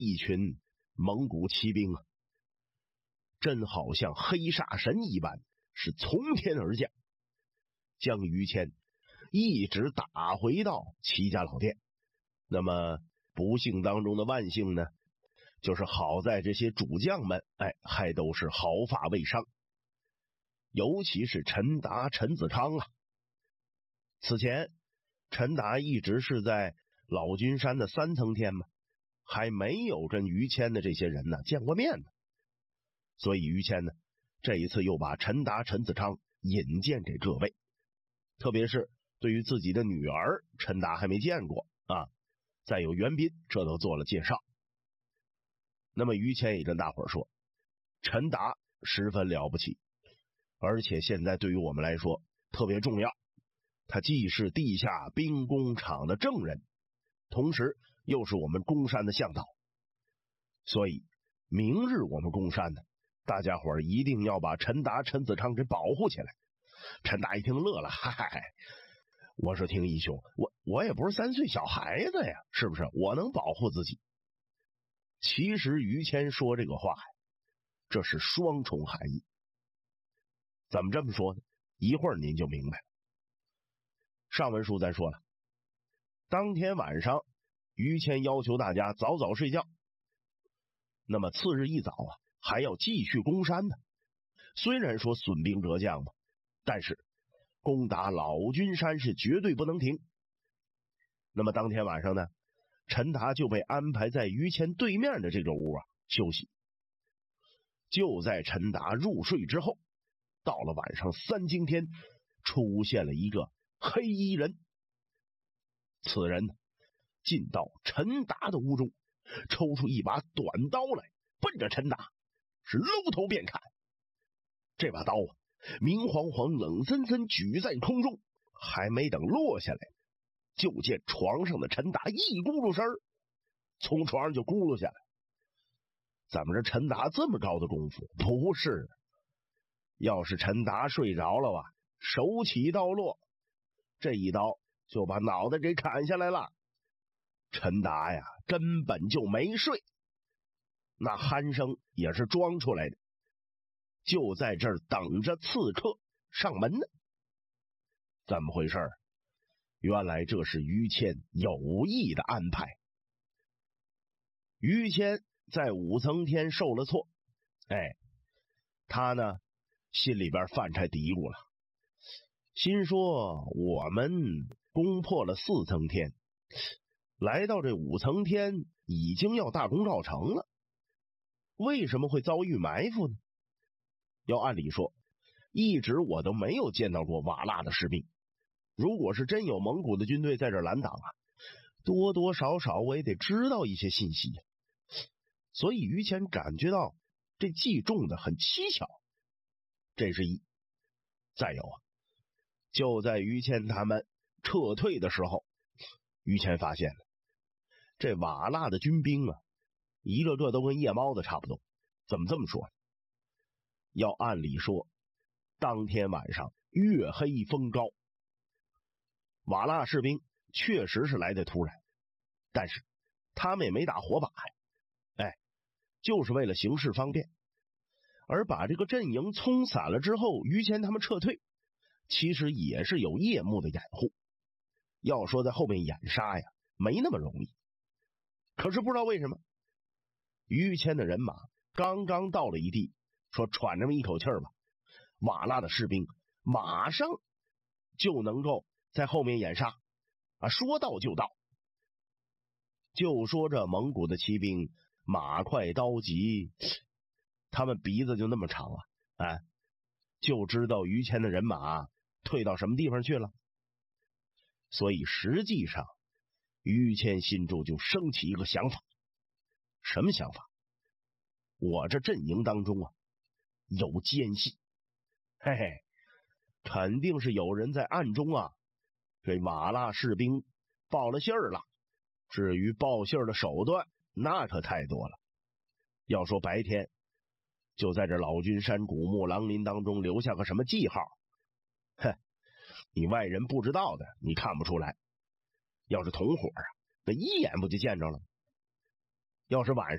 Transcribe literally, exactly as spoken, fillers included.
一群蒙古骑兵啊，真好像黑煞神一般，是从天而降，将于谦一直打回到齐家老店。那么不幸当中的万幸呢，就是好在这些主将们，哎，还都是毫发未伤，尤其是陈达、陈子昌啊。此前陈达一直是在老君山的三层天嘛，还没有跟于谦的这些人呢见过面呢，所以于谦呢这一次又把陈达、陈子昌引荐给各位，特别是对于自己的女儿陈达还没见过啊，再有袁斌这都做了介绍。那么于谦也跟大伙儿说，陈达十分了不起，而且现在对于我们来说特别重要，他既是地下兵工厂的证人，同时又是我们攻山的向导，所以明日我们攻山呢，大家伙儿一定要把陈达、陈子昌给保护起来。陈达一听乐了，嗨，我说听义兄，我我也不是三岁小孩子呀，是不是？我能保护自己。其实于谦说这个话呀，这是双重含义。怎么这么说呢？一会儿您就明白了。上文书咱说了，当天晚上于谦要求大家早早睡觉，那么次日一早啊，还要继续攻山呢。虽然说损兵折将嘛，但是攻打老君山是绝对不能停。那么当天晚上呢，陈达就被安排在于谦对面的这个屋啊休息。就在陈达入睡之后，到了晚上三更天，出现了一个黑衣人。此人进到陈达的屋中，抽出一把短刀来，奔着陈达是搂头便砍。这把刀啊，明晃晃冷森森举在空中，还没等落下来，就见床上的陈达一咕噜声从床上就咕噜下来。怎么着，陈达这么高的功夫？不是，要是陈达睡着了吧，手起刀落，这一刀就把脑袋给砍下来了。陈达呀，根本就没睡，那鼾声也是装出来的，就在这儿等着刺客上门呢。怎么回事？原来这是于谦有意的安排。于谦在五层天受了挫，哎，他呢心里边犯差嘀咕了，心说我们攻破了四层天，来到这五层天已经要大功告成了，为什么会遭遇埋伏呢？要按理说，一直我都没有见到过瓦剌的士兵，如果是真有蒙古的军队在这拦挡啊，多多少少我也得知道一些信息呀。所以于谦感觉到这计中的很蹊跷，这是一。再有啊，就在于谦他们撤退的时候，于谦发现了这瓦剌的军兵啊，一个个都跟夜猫子差不多。怎么这么说呢？要按理说，当天晚上月黑风高，瓦剌士兵确实是来得突然，但是他们也没打火把呀，哎，就是为了行事方便。而把这个阵营冲散了之后，于谦他们撤退，其实也是有夜幕的掩护。要说在后面掩杀呀，没那么容易。可是不知道为什么，于谦的人马刚刚到了一地，说喘这么一口气儿吧，瓦剌的士兵马上就能够在后面掩杀啊，说到就到。就说这蒙古的骑兵马快刀急，他们鼻子就那么长啊，哎，就知道于谦的人马退到什么地方去了。所以实际上于谦心中就升起一个想法。什么想法？我这阵营当中啊有奸细，嘿嘿，肯定是有人在暗中啊给瓦剌士兵报了信儿了。至于报信儿的手段，那可太多了。要说白天就在这老君山古木狼林当中留下个什么记号，哼，你外人不知道的你看不出来，要是同伙啊，那一眼不就见着了。要是晚